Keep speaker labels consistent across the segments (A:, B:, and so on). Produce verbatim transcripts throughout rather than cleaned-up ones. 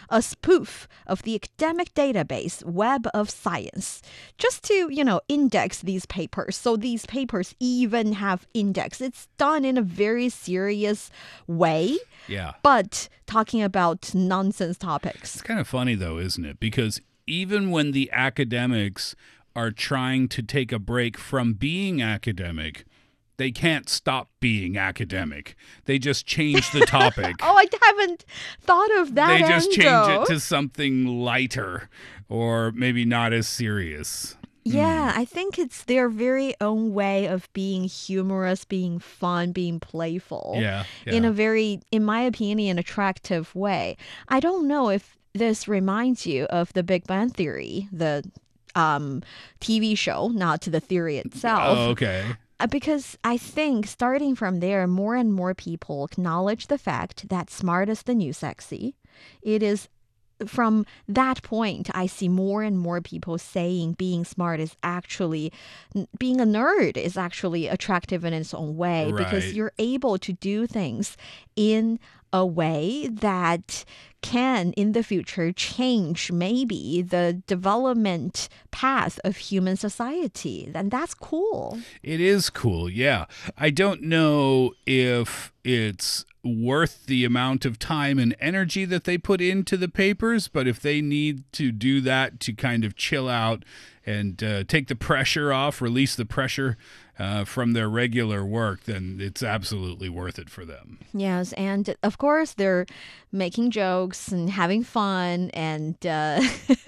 A: a spoof of the academic database Web of Science, just to, you know, index these papers. So these papers even have index. It's done in a very serious way.
B: Yeah.
A: But talking about nonsense topics.
B: It's kind of funny, though, isn't it? Because even when the academics are trying to take a break from being academic, they can't stop being academic. They just change the topic.
A: Oh, I haven't thought of that.
B: They just change
A: angle.
B: it to something lighter or maybe not as serious.
A: Yeah, I think it's their very own way of being humorous, being fun, being playful.
B: Yeah, yeah.
A: In a very, in my opinion, attractive way. I don't know if this reminds you of the Big Bang Theory, the um, T V show, not the theory itself.
B: Oh, okay.
A: Because I think starting from there, more and more people acknowledge the fact that smart is the new sexy. It is from that point, I see more and more people saying being smart is actually, being a nerd is actually attractive in its own way.
B: Right.
A: Because you're able to do things in a way that can, in the future, change maybe the development path of human society. And that's cool.
B: It is cool, yeah. I don't know if it's worth the amount of time and energy that they put into the papers, but if they need to do that to kind of chill out and uh, take the pressure off, release the pressure uh, from their regular work, then it's absolutely worth it for them.
A: Yes, and of course they're making jokes and having fun. And uh,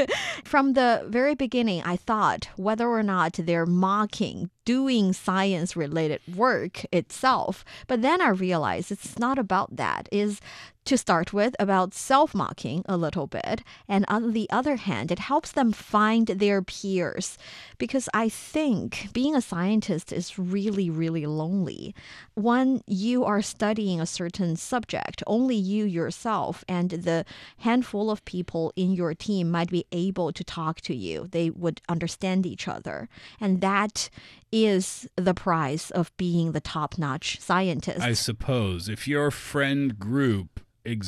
A: from the very beginning, I thought whether or not they're mocking doing science-related work itself. But then I realized it's not about that. It's, to start with, about self-mocking a little bit. And on the other hand, it helps them find their peers. Because I think being a scientist is really, really lonely. When you are studying a certain subject, only you yourself and the handful of people in your team might be able to talk to you. They would understand each other. And that is the price of being the top-notch scientist.
B: I suppose if your friend group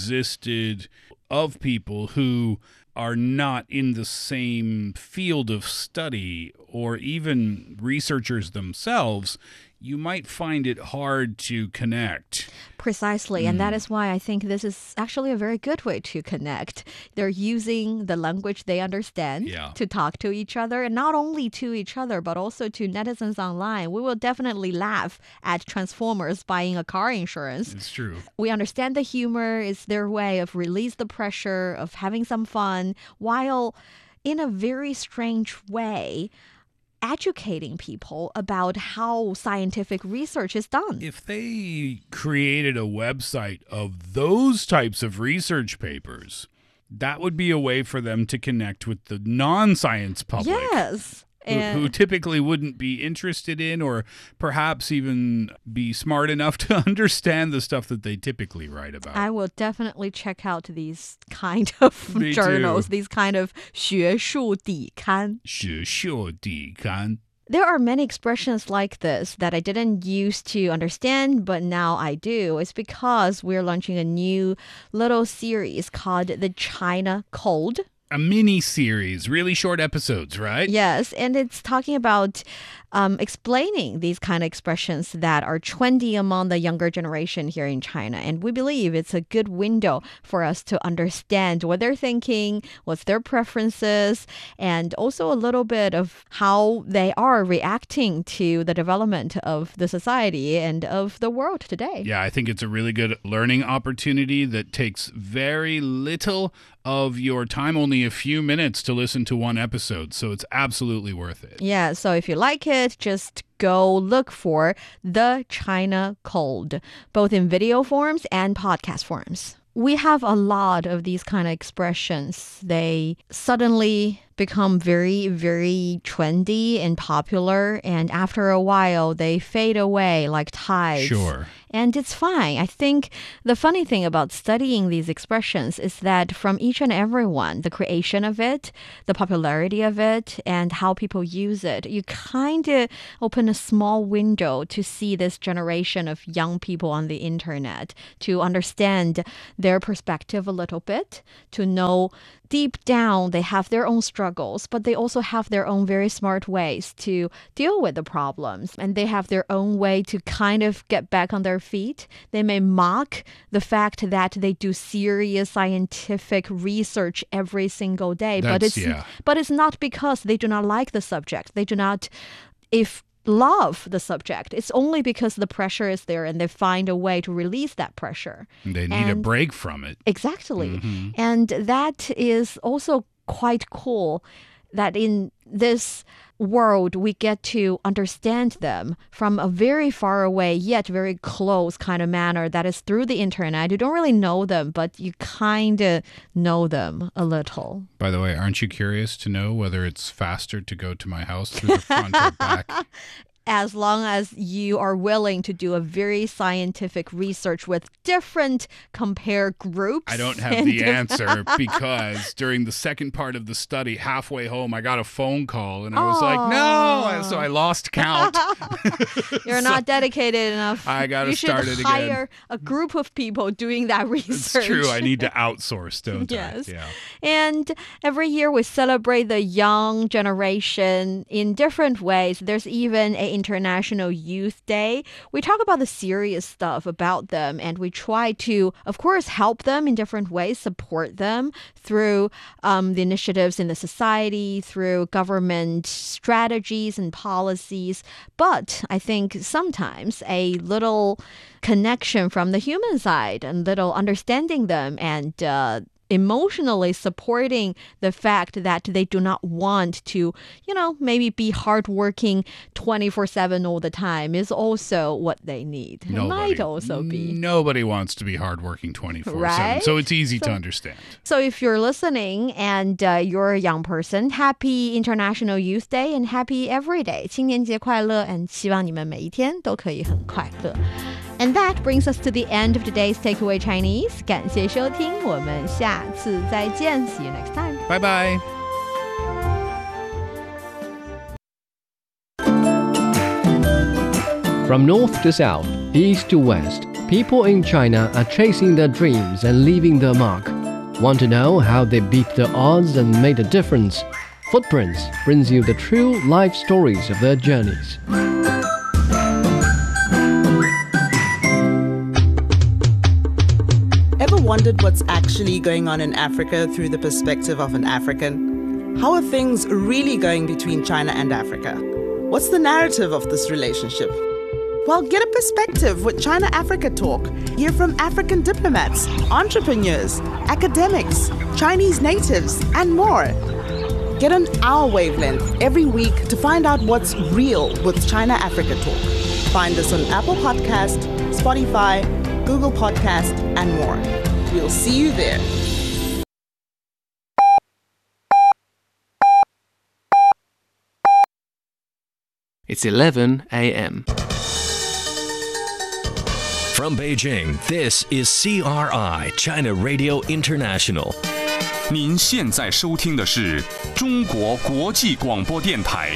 B: existed of people who are not in the same field of study or even researchers themselves, you might find it hard to connect.
A: Precisely. And that is why I think this is actually a very good way to connect. They're using the language they understand
B: Yeah.
A: to talk to each other, and not only to each other, but also to netizens online. We will definitely laugh at Transformers buying a car insurance.
B: It's true.
A: We understand the humor is their way of release the pressure, of having some fun, while in a very strange way, educating people about how scientific research is done.
B: If they created a website of those types of research papers, that would be a way for them to connect with the non-science public.
A: Yes.
B: Who, who typically wouldn't be interested in or perhaps even be smart enough to understand the stuff that they typically write about.
A: I will definitely check out these kind of
B: Me
A: journals,
B: too.
A: these kind of 学术底刊.
B: 学术底刊.
A: There are many expressions like this that I didn't used to understand, but now I do. It's because we're launching a new little series called the China Code.
B: A mini series, really short episodes, right?
A: Yes, and it's talking about um, explaining these kind of expressions that are trendy among the younger generation here in China. And we believe it's a good window for us to understand what they're thinking, what's their preferences, and also a little bit of how they are reacting to the development of the society and of the world today.
B: Yeah, I think it's a really good learning opportunity that takes very little of your time, only a few minutes to listen to one episode. So it's absolutely worth it.
A: Yeah, so if you like it, just go look for The China Code, both in video forms and podcast forms. We have a lot of these kind of expressions. They suddenly become very, very trendy and popular. And after a while, they fade away like tides.
B: Sure.
A: And it's fine. I think the funny thing about studying these expressions is that from each and every one, the creation of it, the popularity of it, and how people use it, you kind of open a small window to see this generation of young people on the internet, to understand their perspective a little bit, to know deep down they have their own struggles, but they also have their own very smart ways to deal with the problems. And they have their own way to kind of get back on their feet. They may mock the fact that they do serious scientific research every single day,
B: That's,
A: but it's
B: yeah.
A: but it's not because they do not like the subject. They do not if love the subject. It's only because the pressure is there and they find a way to release that pressure.
B: They need
A: and
B: a break from it.
A: Exactly.
B: Mm-hmm.
A: And that is also quite cool that in this world we get to understand them from a very far away yet very close kind of manner that is through the internet. You don't really know them, but you kind of know them a little.
B: By the way, aren't you curious to know whether it's faster to go to my house through the front or back?
A: As long as you are willing to do a very scientific research with different compare groups.
B: I don't have the answer because during the second part of the study, halfway home, I got a phone call and I was
A: oh.
B: like, no. So I lost count.
A: You're
B: so
A: not dedicated enough.
B: I got to start it again.
A: You should hire a group of people doing that research.
B: It's true. I need to outsource, don't
A: yes.
B: I? Yeah.
A: And every year we celebrate the young generation in different ways. There's even a International Youth Day. We talk about the serious stuff about them and we try to, of course, help them in different ways, support them through um, the initiatives in the society, through government strategies and policies. But I think sometimes a little connection from the human side and little understanding them and uh, emotionally supporting the fact that they do not want to, you know, maybe be hardworking twenty-four seven all the time is also what they need.
B: Nobody,
A: it might also be.
B: Nobody wants to be hardworking twenty-four seven,
A: right?
B: So it's easy
A: so,
B: to understand.
A: So if you're listening and uh, you're a young person, happy International Youth Day and happy every day. 青年节快乐 and 希望你们每一天都可以很快乐。And that brings us to the end of today's Takeaway Chinese. 感谢收听，我们下次再见. See you next time.
B: Bye bye.
C: From north to south, east to west, people in China are chasing their dreams and leaving their mark. Want to know how they beat the odds and made a difference? Footprints brings you the true life stories of their journeys.
D: Ever wondered what's actually going on in Africa through the perspective of an African? How are things really going between China and Africa? What's the narrative of this relationship? Well, get a perspective with China-Africa Talk. Hear from African diplomats, entrepreneurs, academics, Chinese natives, and more. Get on our wavelength every week to find out what's real with China-Africa Talk. Find us on Apple Podcast, Spotify, Google Podcast, and more. We'll see you there.
C: It's eleven a.m.
E: From Beijing, this is C R I, China Radio International.
F: 您现在收听的是中国国际广播电台。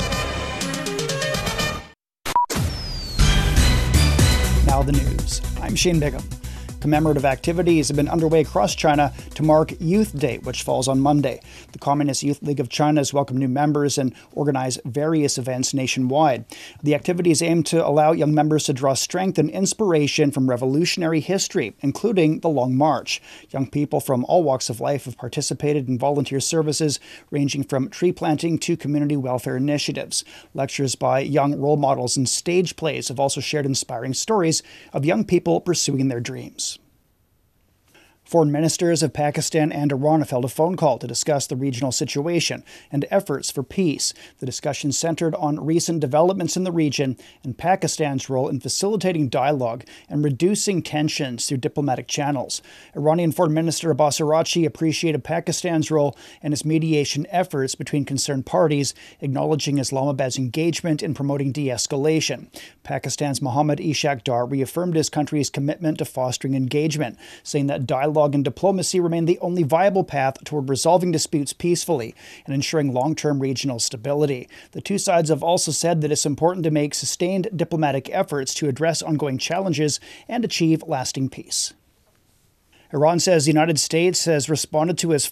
G: Now the news. I'm Shane Bigham. Commemorative activities have been underway across China to mark Youth Day, which falls on Monday. The Communist Youth League of China has welcomed new members and organized various events nationwide. The activities aim to allow young members to draw strength and inspiration from revolutionary history, including the Long March. Young people from all walks of life have participated in volunteer services ranging from tree planting to community welfare initiatives. Lectures by young role models and stage plays have also shared inspiring stories of young people pursuing their dreams. Foreign ministers of Pakistan and Iran have held a phone call to discuss the regional situation and efforts for peace. The discussion centered on recent developments in the region and Pakistan's role in facilitating dialogue and reducing tensions through diplomatic channels. Iranian Foreign Minister Abbas Araghchi appreciated Pakistan's role and its mediation efforts between concerned parties, acknowledging Islamabad's engagement in promoting de-escalation. Pakistan's Mohammad Ishaq Dar reaffirmed his country's commitment to fostering engagement, saying that dialogue and diplomacy remain the only viable path toward resolving disputes peacefully and ensuring long-term regional stability. The two sides have also said that it's important to make sustained diplomatic efforts to address ongoing challenges and achieve lasting peace. Iran says the United States has responded to its